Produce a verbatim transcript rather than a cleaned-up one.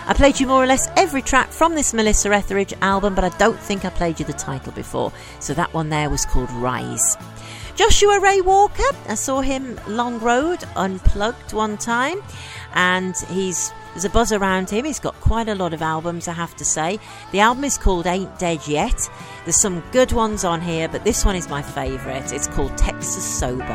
I played you more or less every track from this Melissa Etheridge album, but I don't think I played you the title before. So that one there was called Rise. Joshua Ray Walker, I saw him Long Road Unplugged one time, and he's there's a buzz around him. He's got quite a lot of albums, I have to say. The album is called Ain't Dead Yet. There's some good ones on here, but this one is my favourite. It's called Texas Sober.